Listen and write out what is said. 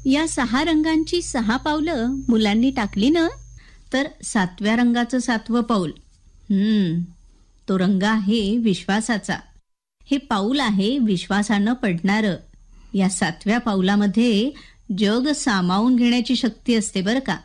या 6 रंगांची 6 पावलं मुलांनी टाकली ना, तर 7व्या रंगाचं 7वं पाऊल, तो रंग आहे विश्वासाचा. हे पाऊल आहे विश्वासानं पडणारं. या 7व्या पाऊलामध्ये जग सामावून घेण्याची शक्ती असते बरं का.